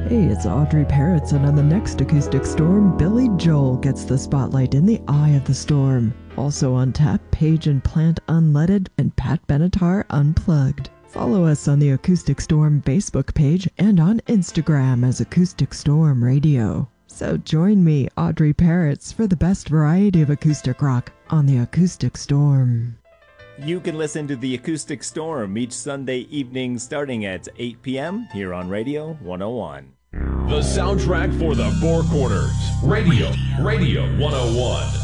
Hey, it's Audrey Parrots, and on the next Acoustic Storm, Billy Joel gets the spotlight in the eye of the storm. Also on tap, Page and Plant Unleaded and Pat Benatar Unplugged. Follow us on the Acoustic Storm Facebook page and on Instagram as Acoustic Storm Radio. So join me, Audrey Parrots, for the best variety of acoustic rock on the Acoustic Storm. You can listen to the Acoustic Storm each Sunday evening starting at 8 p.m. here on Radio 101. The soundtrack for the Four Corners. Radio 101.